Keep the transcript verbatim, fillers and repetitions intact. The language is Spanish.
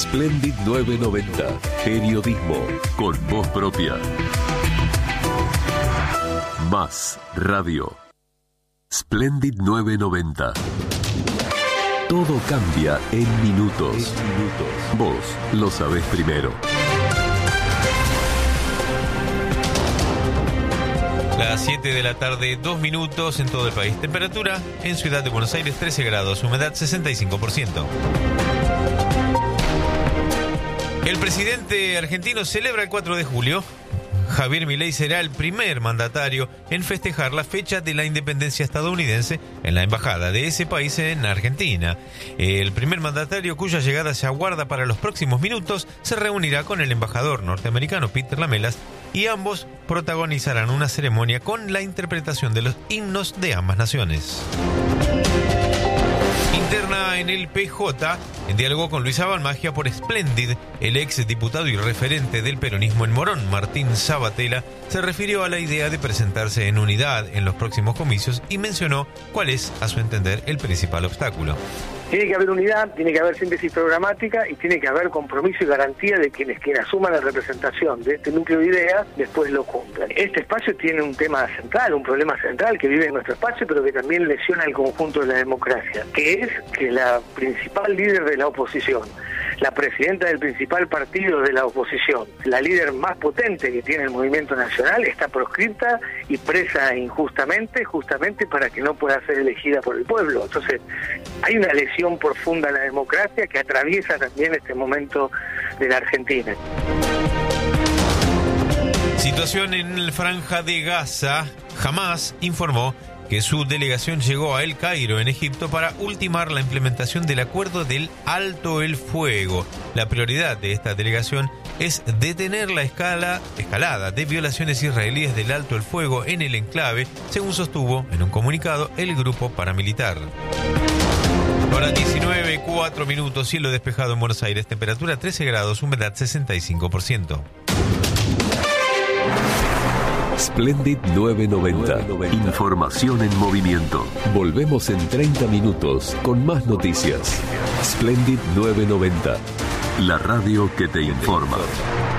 Splendid novecientos noventa. Periodismo con voz propia. Más radio. Splendid novecientos noventa. Todo cambia en minutos. En minutos. Vos lo sabés primero. Las siete de la tarde, dos minutos en todo el país. Temperatura en Ciudad de Buenos Aires, trece grados. Humedad, sesenta y cinco por ciento. El presidente argentino celebra el cuatro de julio. Javier Milei será el primer mandatario en festejar la fecha de la independencia estadounidense en la embajada de ese país en Argentina. El primer mandatario, cuya llegada se aguarda para los próximos minutos, se reunirá con el embajador norteamericano Peter Lamelas y ambos protagonizarán una ceremonia con la interpretación de los himnos de ambas naciones. Interna en el P J, en diálogo con Luisa Balmagia por Splendid, el ex diputado y referente del peronismo en Morón, Martín Sabatella, se refirió a la idea de presentarse en unidad en los próximos comicios y mencionó cuál es, a su entender, el principal obstáculo. Tiene que haber unidad, tiene que haber síntesis programática y tiene que haber compromiso y garantía de quienes, quienes asuman la representación de este núcleo de ideas, después lo cumplan. Este espacio tiene un tema central, un problema central que vive en nuestro espacio, pero que también lesiona el conjunto de la democracia, que es que la principal líder de la oposición, la presidenta del principal partido de la oposición, la líder más potente que tiene el movimiento nacional, está proscripta y presa injustamente, justamente para que no pueda ser elegida por el pueblo. Entonces, hay una lesión profunda en la democracia que atraviesa también este momento de la Argentina. Situación en la Franja de Gaza. Hamas informó que su delegación llegó a El Cairo, en Egipto, para ultimar la implementación del acuerdo del alto el fuego. La prioridad de esta delegación es detener la escala, escalada de violaciones israelíes del alto el fuego en el enclave, según sostuvo en un comunicado el grupo paramilitar. Ahora diecinueve, cuatro minutos, cielo despejado en Buenos Aires, temperatura trece grados, humedad sesenta y cinco por ciento. Splendid novecientos noventa. Información en movimiento. Volvemos en treinta minutos con más noticias. Splendid novecientos noventa. La radio que te informa.